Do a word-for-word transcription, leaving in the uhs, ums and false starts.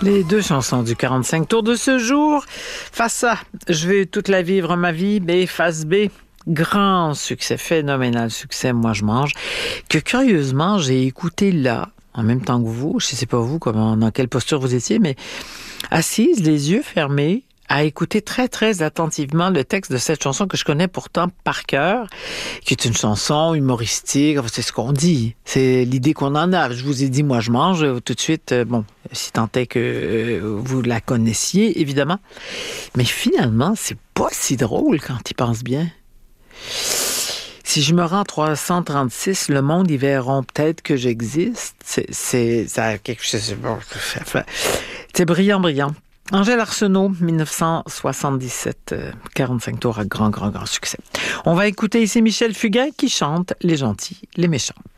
Les deux chansons du quarante-cinq tours de ce jour. Face A, je vais toute la vivre ma vie. B, face B, grand succès, phénoménal succès, moi je mange. Que curieusement, j'ai écouté là, en même temps que vous, je ne sais pas vous, comment, dans quelle posture vous étiez, mais assise, les yeux fermés, à écouter très, très attentivement le texte de cette chanson que je connais pourtant par cœur, qui est une chanson humoristique, c'est ce qu'on dit, c'est l'idée qu'on en a. Je vous ai dit, moi je mange, tout de suite, bon, si tant est que vous la connaissiez, évidemment. Mais finalement, c'est pas si drôle quand tu y penses bien. Si je me rends à trois cent trente-six, le monde, ils verront peut-être que j'existe. C'est, c'est, ça, quelque chose, bon, c'est brillant, brillant. Angèle Arsenault, dix-neuf cent soixante-dix-sept, quarante-cinq tours à grand, grand, grand succès. On va écouter ici Michel Fugain qui chante Les gentils, les méchants.